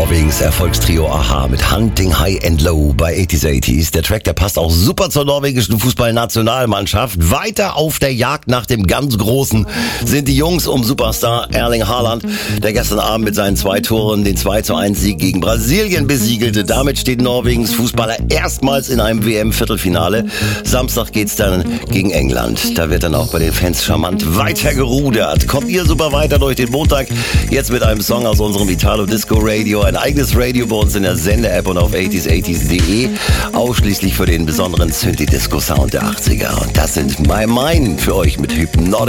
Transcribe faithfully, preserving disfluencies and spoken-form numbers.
Norwegens Erfolgstrio a-ha mit Hunting High and Low bei achtziger achtziger. Der Track, der passt auch super zur norwegischen Fußballnationalmannschaft. Weiter auf der Jagd nach dem ganz Großen sind die Jungs um Superstar Erling Haaland, der gestern Abend mit seinen zwei Toren den zwei zu eins Sieg gegen Brasilien besiegelte. Damit steht Norwegens Fußballer erstmals in einem W M-Viertelfinale. Samstag geht's dann gegen England. Da wird dann auch bei den Fans charmant weiter gerudert. Kommt ihr super weiter durch den Montag, jetzt mit einem Song aus unserem Italo Disco Radio. Ein eigenes Radio bei uns in der Sende-App und auf achtziger achtziger punkt de. Ausschließlich für den besonderen Synthi-Disco-Sound der achtziger. Und das sind My Mine für euch mit Hypnotic